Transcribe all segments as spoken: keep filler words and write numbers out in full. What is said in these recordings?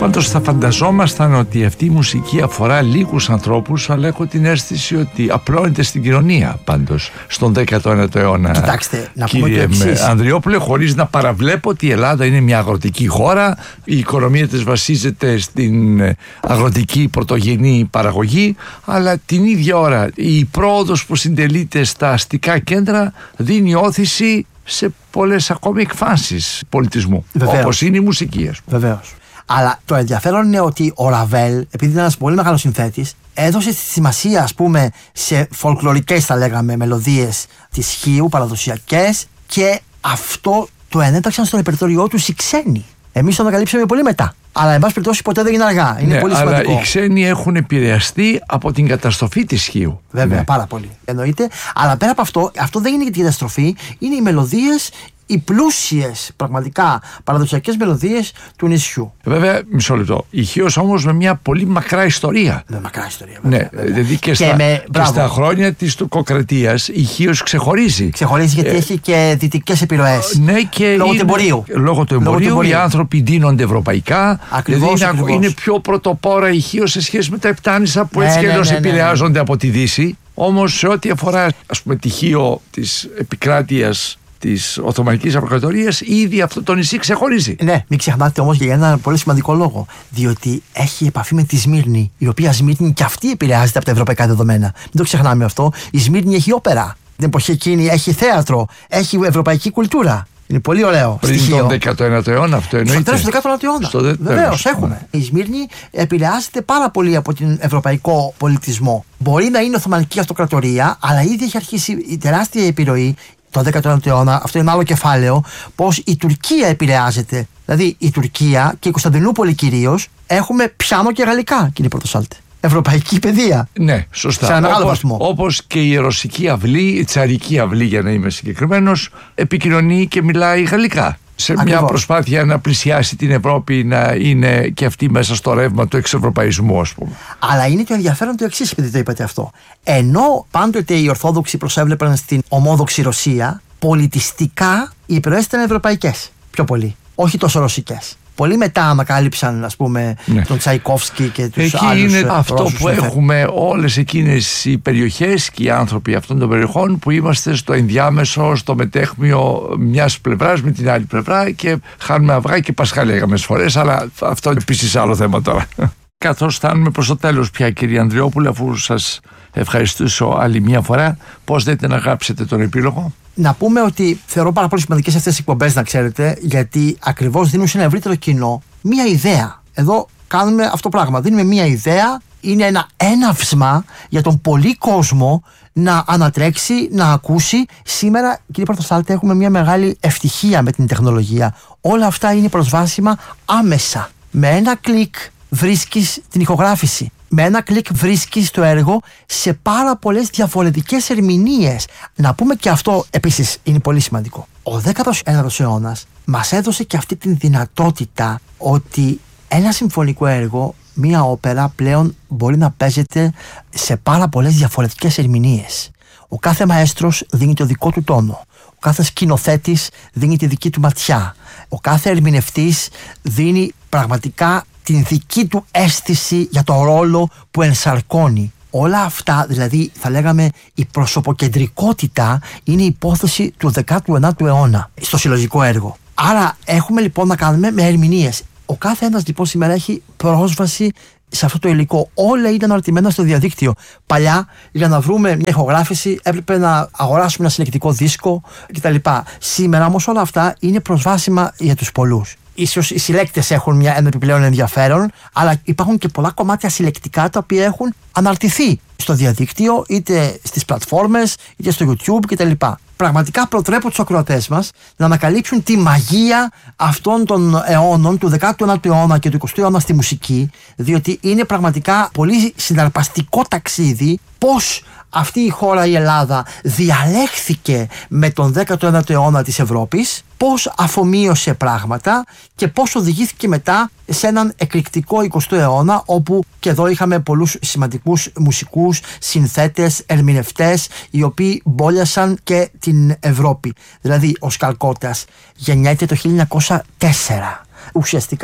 Πάντως θα φανταζόμασταν ότι αυτή η μουσική αφορά λίγους ανθρώπους, αλλά έχω την αίσθηση ότι απλώνεται στην κοινωνία πάντως στον δέκατο ένατο αιώνα. Κοιτάξτε, να κύριε πούμε το εξής. Ανδριόπουλε, χωρίς να παραβλέπω ότι η Ελλάδα είναι μια αγροτική χώρα, η οικονομία της βασίζεται στην αγροτική πρωτογενή παραγωγή, αλλά την ίδια ώρα η πρόοδος που συντελείται στα αστικά κέντρα δίνει όθηση σε πολλές ακόμη εκφάνσεις πολιτισμού. Βεβαίως. Όπως είναι η μουσική, ας πούμε. Βεβαίως. Αλλά το ενδιαφέρον είναι ότι ο Ραβέλ, επειδή είναι ένας πολύ μεγάλος συνθέτης, έδωσε τη σημασία, ας πούμε, σε φολκλωρικές, θα λέγαμε, μελωδίες της Χίου, παραδοσιακές, και αυτό το ενέταξαν στο ρεπερτόριό τους οι ξένοι. Εμείς το ανακαλύψαμε πολύ μετά. Αλλά, εν πάση περιπτώσει, ποτέ δεν είναι αργά. Είναι ναι, πολύ σημαντικό. Αλλά οι ξένοι έχουν επηρεαστεί από την καταστροφή της Χίου. Βέβαια, ναι. πάρα πολύ. Εννοείται. Αλλά πέρα από αυτό, αυτό δεν είναι για την καταστροφή, είναι οι μελωδίες, οι πλούσιες, πραγματικά παραδοσιακές μελωδίες του νησιού. Βέβαια, μισό λεπτό. Η Χίος όμως με μια πολύ μακρά ιστορία. Με μακρά ιστορία, βέβαια. Ναι, βέβαια. δηλαδή και, και, στα, με, και στα χρόνια της τουρκοκρατίας η Χίος ξεχωρίζει. Ξεχωρίζει γιατί ε, έχει και δυτικές επιρροές. Ναι, και λόγω είναι, του εμπορίου. Λόγω του εμπορίου, λόγω του εμπορίου. Οι άνθρωποι ντύνονται ευρωπαϊκά. Ακριβώς, δηλαδή ακριβώς. είναι πιο πρωτοπόρα η Χίος σε σχέση με τα Επτάνησα που έτσι ναι, και ναι, αλλιώς ναι, ναι, ναι. επηρεάζονται από τη Δύση. Όμως σε ό,τι αφορά, ας πούμε, τη Χίο της επικράτειας της Οθωμανικής Αυτοκρατορίας, ήδη αυτό το νησί ξεχωρίζει. Ναι, μην ξεχνάτε όμως για ένα πολύ σημαντικό λόγο. Διότι έχει επαφή με τη Σμύρνη, η οποία Σμύρνη και αυτή επηρεάζεται από τα ευρωπαϊκά δεδομένα. Μην το ξεχνάμε αυτό. Η Σμύρνη έχει όπερα. Την εποχή εκείνη έχει θέατρο, έχει ευρωπαϊκή κουλτούρα. Είναι πολύ ωραίο. Πριν στοιχείο. τον δέκατο ένατο αιώνα, αυτό εννοείται. Στο τέλος του δέκατου ένατου αιώνα. Στο δε... Βεβαίως, έχουμε. Η Σμύρνη επηρεάζεται πάρα πολύ από τον ευρωπαϊκό πολιτισμό. Μπορεί να είναι Οθωμανική Αυτοκρατορία, αλλά ήδη έχει αρχίσει η τεράστια επιρροή. Το δέκατο ένατο αιώνα, αυτό είναι ένα άλλο κεφάλαιο, πως η Τουρκία επηρεάζεται. Δηλαδή η Τουρκία και η Κωνσταντινούπολη κυρίως έχουμε πιάνο και γαλλικά, κύριε Πρωτοσάλτε. Ευρωπαϊκή παιδεία. Ναι, σωστά. Σε ένα μεγάλο όπως, βαθμό. όπως και η ρωσική αυλή, η τσαρική αυλή για να είμαι συγκεκριμένος, επικοινωνεί και μιλάει γαλλικά. Σε Ακριβώς. μια προσπάθεια να πλησιάσει την Ευρώπη, να είναι και αυτή μέσα στο ρεύμα του εξευρωπαϊσμού, ας πούμε. Αλλά είναι το ενδιαφέρον το εξής, επειδή το είπατε αυτό. Ενώ πάντοτε οι Ορθόδοξοι προσέβλεπαν στην ομόδοξη Ρωσία, πολιτιστικά οι επιρροές ήταν ευρωπαϊκές. Πιο πολύ. Όχι τόσο ρωσικές. Πολύ μετά ανακάλυψαν, ας πούμε, ναι. τον Τσαϊκόφσκι και τους Εκεί άλλους. είναι αυτό Ρώσους που έχουμε όλες εκείνες οι περιοχές και οι άνθρωποι αυτών των περιοχών που είμαστε στο ενδιάμεσο, στο μετέχμιο μιας πλευράς με την άλλη πλευρά και χάνουμε αυγά και πασχάλια λίγες φορές, αλλά αυτό είναι επίσης άλλο θέμα τώρα. Καθώς φτάνουμε προς το τέλος πια, κύριε Ανδριόπουλε, αφού σας ευχαριστήσω άλλη μια φορά, πώς δείτε να γράψετε τον επίλογο? Να πούμε ότι θεωρώ πάρα πολύ σημαντικές αυτές τις εκπομπές, να ξέρετε, γιατί ακριβώς δίνουν σε ένα ευρύτερο κοινό μία ιδέα. Εδώ κάνουμε αυτό το πράγμα. Δίνουμε μία ιδέα, είναι ένα έναυσμα για τον πολύ κόσμο να ανατρέξει, να ακούσει. Σήμερα, κύριε Πρωτοσάλτε, έχουμε μία μεγάλη ευτυχία με την τεχνολογία. Όλα αυτά είναι προσβάσιμα άμεσα. Με ένα κλικ βρίσκεις την ηχογράφηση. Με ένα κλικ βρίσκεις το έργο σε πάρα πολλές διαφορετικές ερμηνείες. Να πούμε και αυτό επίσης είναι πολύ σημαντικό. Ο δέκατος ένατος αιώνας μας έδωσε και αυτή την δυνατότητα ότι ένα συμφωνικό έργο, μία όπερα πλέον μπορεί να παίζεται σε πάρα πολλές διαφορετικές ερμηνείες. Ο κάθε μαέστρος δίνει το δικό του τόνο. Ο κάθε σκηνοθέτης δίνει τη δική του ματιά. Ο κάθε ερμηνευτής δίνει πραγματικά την δική του αίσθηση για το ρόλο που ενσαρκώνει. Όλα αυτά, δηλαδή θα λέγαμε η προσωποκεντρικότητα, είναι η υπόθεση του δέκατου ένατου αιώνα στο συλλογικό έργο. Άρα έχουμε λοιπόν να κάνουμε με ερμηνείες. Ο κάθε ένας λοιπόν σήμερα έχει πρόσβαση σε αυτό το υλικό. Όλα ήταν αναρτημένα στο διαδίκτυο. Παλιά, για να βρούμε μια ηχογράφηση, έπρεπε να αγοράσουμε ένα συλλεκτικό δίσκο κτλ. Σήμερα όμως όλα αυτά είναι προσβάσιμα για τους πολλούς. Ίσως οι συλλέκτες έχουν μια, ένα επιπλέον ενδιαφέρον, αλλά υπάρχουν και πολλά κομμάτια συλλεκτικά τα οποία έχουν αναρτηθεί στο διαδίκτυο, είτε στις πλατφόρμες, είτε στο YouTube κτλ. Πραγματικά προτρέπω τους ακροατές μας να ανακαλύψουν τη μαγεία αυτών των αιώνων, του δέκατου ένατου αιώνα και του εικοστού αιώνα στη μουσική, διότι είναι πραγματικά πολύ συναρπαστικό ταξίδι πώς αυτή η χώρα, η Ελλάδα, διαλέχθηκε με τον δέκατο ένατο αιώνα της Ευρώπης, πώς αφομοίωσε πράγματα και πώς οδηγήθηκε μετά σε έναν εκρηκτικό εικοστό αιώνα, όπου και εδώ είχαμε πολλούς σημαντικούς μουσικούς, συνθέτες, ερμηνευτές, οι οποίοι μπόλιασαν και την Ευρώπη. Δηλαδή ο Σκαλκώτας γεννιέται το χίλια εννιακόσια τέσσερα. Ουσιαστικά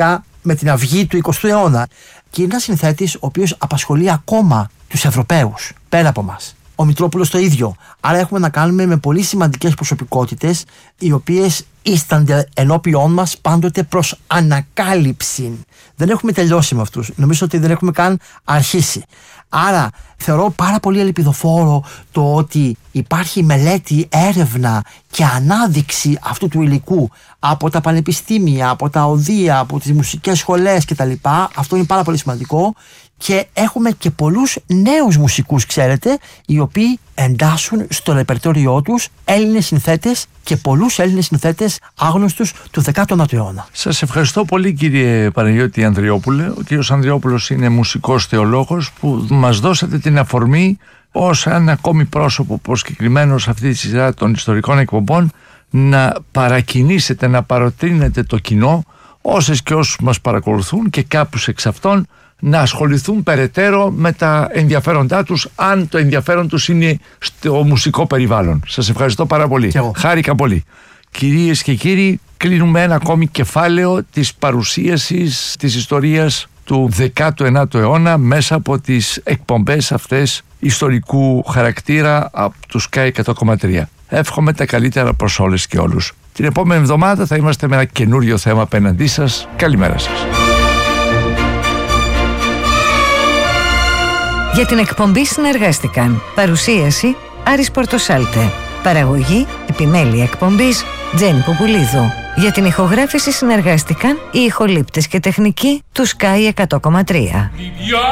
με την αυγή του εικοστού αιώνα. Και είναι ένας συνθέτης ο οποίος απασχολεί ακόμα τους Ευρωπαίους, πέρα από μας. Ο Μητρόπουλος το ίδιο. Άρα έχουμε να κάνουμε με πολύ σημαντικές προσωπικότητες, οι οποίες ίστανται ενώπιόν μας πάντοτε προς ανακάλυψη. Δεν έχουμε τελειώσει με αυτούς. Νομίζω ότι δεν έχουμε καν αρχίσει. Άρα θεωρώ πάρα πολύ ελπιδοφόρο το ότι υπάρχει μελέτη, έρευνα και ανάδειξη αυτού του υλικού από τα πανεπιστήμια, από τα οδεία, από τις μουσικές σχολές κτλ. Αυτό είναι πάρα πολύ σημαντικό. Και έχουμε και πολλούς νέους μουσικούς, ξέρετε, οι οποίοι εντάσσουν στο ρεπερτόριό τους Έλληνες συνθέτες και πολλούς Έλληνες συνθέτες άγνωστους του δέκατου ένατου αιώνα. Σας ευχαριστώ πολύ, κύριε Παναγιώτη Ανδριόπουλε. Ο κύριος Ανδριόπουλος είναι μουσικός θεολόγος που μας δώσατε την αφορμή ως ένα ακόμη πρόσωπο προσκεκριμένο σε αυτή τη σειρά των ιστορικών εκπομπών να παρακινήσετε, να παροτρύνετε το κοινό, όσες και όσους μας παρακολουθούν και κάποιους εξ αυτών, να ασχοληθούν περαιτέρω με τα ενδιαφέροντά τους, αν το ενδιαφέρον τους είναι στο μουσικό περιβάλλον. Σας ευχαριστώ πάρα πολύ. Χάρηκα πολύ. Κυρίες και κύριοι, κλείνουμε ένα ακόμη κεφάλαιο της παρουσίασης της ιστορίας του δέκατου ένατου αιώνα μέσα από τις εκπομπές αυτές ιστορικού χαρακτήρα από του Sky εκατό κόμμα τρία. Εύχομαι τα καλύτερα προς όλες και όλους. Την επόμενη εβδομάδα θα είμαστε με ένα καινούριο θέμα απέναντί σας. Καλημέρα σας. Για την εκπομπή συνεργάστηκαν παρουσίαση Άρης Πορτοσάλτε, παραγωγή επιμέλεια εκπομπής Τζέννη Ποπουλίδου. Για την ηχογράφηση συνεργάστηκαν οι ηχολήπτες και τεχνικοί του Sky εκατό κόμμα τρία.